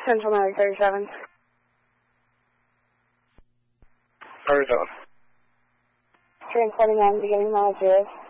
Central Medic 37. Arizona. Train 49, beginning miles 0.